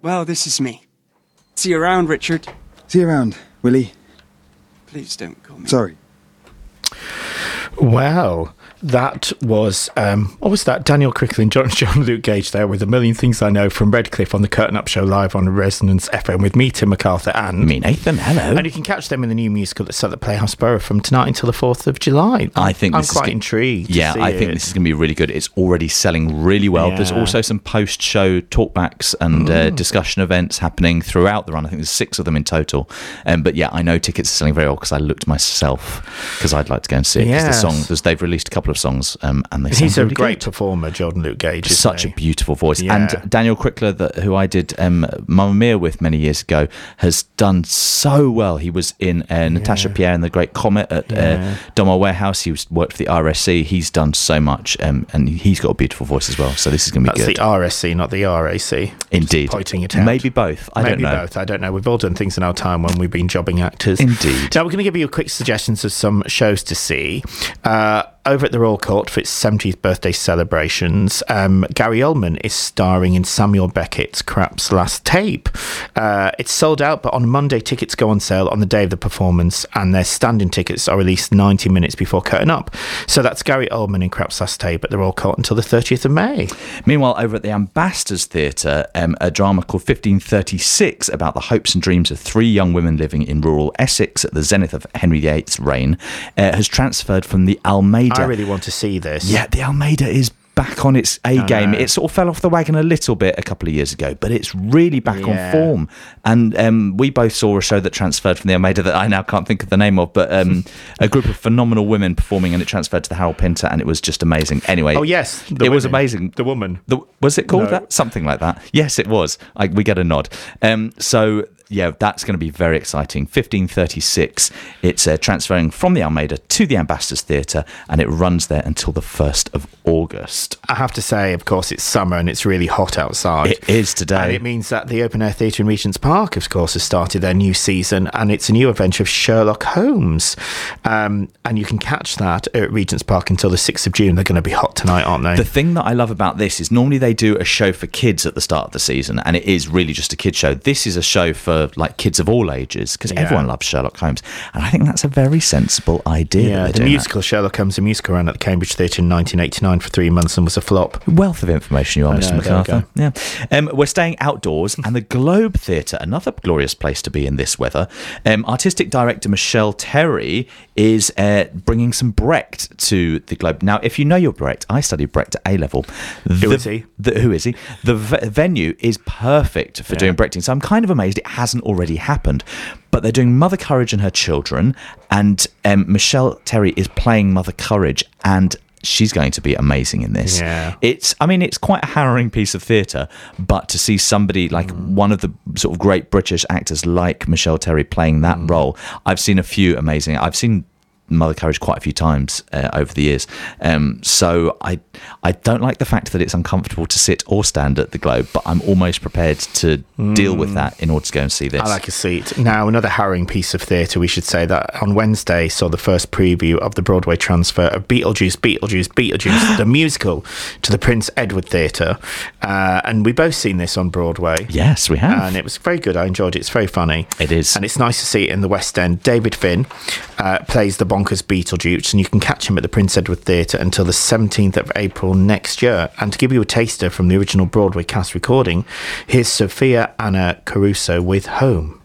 Well, this is me. See you around, Richard. See you around, Willie. Please don't call me. Sorry. Well, that was, what was that? Daniel Crickle and John Luke Gage there with A Million Things I Know from Redcliffe on the Curtain Up Show live on Resonance FM with me, Tim MacArthur, and me, Nathan. Hello. And you can catch them in the new musical that's at the Playhouse Borough from tonight until the 4th of July. I'm quite intrigued. Yeah, I think this is going to be really good. It's already selling really well. Yeah. There's also some post-show talkbacks and discussion events happening throughout the run. I think there's 6 of them in total. But yeah, I know tickets are selling very well because I looked myself because I'd like to go and see it. Because they've released a couple of songs and they sound He's a really great good. Performer, Jordan Luke Gage. Such a beautiful voice. Yeah. And Daniel Crickler, who I did Mamma Mia with many years ago, has done so well. He was in Natasha Pierre and the Great Comet at Donmar Warehouse. He worked for the RSC. He's done so much, and he's got a beautiful voice as well. So this is going to be good. That's the RSC, not the RAC. Indeed. Pointing it out. Maybe both. I don't know. Maybe both. I don't know. We've all done things in our time when we've been jobbing actors. Indeed. Now, we're going to give you quick suggestions of some shows to see. Over at the Royal Court for its 70th birthday celebrations, Gary Oldman is starring in Samuel Beckett's Krapp's Last Tape. It's sold out, but on Monday, tickets go on sale on the day of the performance, and their standing tickets are released 90 minutes before curtain up. So that's Gary Oldman in Krapp's Last Tape at the Royal Court until the 30th of May. Meanwhile, over at the Ambassadors Theatre, a drama called 1536 about the hopes and dreams of 3 young women living in rural Essex at the zenith of Henry VIII's reign has transferred from the Almeida. I really want to see this. Yeah, the Almeida is back on its A game. It sort of fell off the wagon a little bit a couple of years ago, but it's really back on form. And we both saw a show that transferred from the Almeida that I now can't think of the name of, but a group of phenomenal women performing, and it transferred to the Harold Pinter, and it was just amazing. Anyway, it was amazing. The woman. Was it called that? Something like that. Yes, it was. We get a nod. So yeah, that's going to be very exciting. 1536. It's transferring from the Almeida to the Ambassadors Theatre, and it runs there until the 1st of August. I have to say, of course, it's summer and it's really hot outside. It is today. And it means that the Open Air Theatre in Regent's Park, of course, has started their new season, and it's a new adventure of Sherlock Holmes. And you can catch that at Regent's Park until the 6th of June. They're going to be hot tonight, aren't they? The thing that I love about this is normally they do a show for kids at the start of the season, and it is really just a kids show. This is a show for like kids of all ages, because everyone loves Sherlock Holmes, and I think that's a very sensible idea. Yeah, the musical Sherlock Holmes, a musical, ran at the Cambridge Theatre in 1989 for 3 months and was a flop. Wealth of information you are, Mr. MacArthur. Yeah, we're staying outdoors, and the Globe Theatre, another glorious place to be in this weather. Artistic director Michelle Terry is bringing some Brecht to the Globe. Now, if you know your Brecht, I studied Brecht at A-level. Who is he? Who is he? The venue is perfect for doing Brechting, so I'm kind of amazed it hasn't already happened. But they're doing Mother Courage and Her Children, and Michelle Terry is playing Mother Courage, and she's going to be amazing in this. Yeah. It's quite a harrowing piece of theatre, but to see somebody like one of the sort of great British actors like Michelle Terry playing that role, I've seen a few amazing. I've seen Mother Courage quite a few times over the years, so I don't like the fact that it's uncomfortable to sit or stand at the Globe, but I'm almost prepared to deal with that in order to go and see this. I like a seat. Now, another harrowing piece of theatre, we should say that on Wednesday saw the first preview of the Broadway transfer of Beetlejuice, the musical, to the Prince Edward Theatre, and we both seen this on Broadway. Yes, we have, and it was very good. I enjoyed it. It's very funny. It is, and it's nice to see it in the West End. David Finn plays the bonkers Beetlejuice, and you can catch him at the Prince Edward Theatre until the 17th of April next year. And to give you a taster from the original Broadway cast recording, here's Sophia Anna Caruso with Home.